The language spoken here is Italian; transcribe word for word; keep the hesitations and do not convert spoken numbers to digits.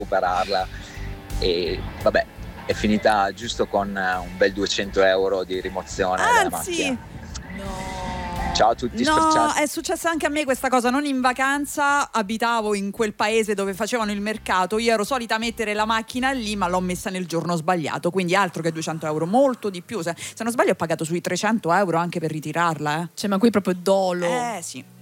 recuperarla e vabbè, è finita giusto con un bel duecento euro di rimozione della Anzi, macchina. no. Ciao a tutti No, sfrecciati. è successa anche a me questa cosa, non in vacanza, abitavo in quel paese dove facevano il mercato, io ero solita mettere la macchina lì ma l'ho messa nel giorno sbagliato, quindi altro che duecento euro, molto di più, se, se non sbaglio ho pagato sui trecento euro anche per ritirarla. Eh. Cioè ma qui proprio dolo. Eh sì.